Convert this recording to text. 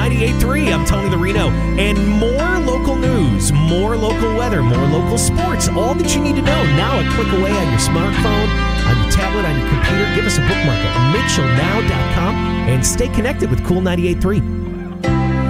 98.3. I'm Tony the Reno. And more local news, more local weather, more local sports. All that you need to know now a click away on your smartphone, on your tablet, on your computer. Give us a bookmark at mitchellnow.com and stay connected with Cool 98.3.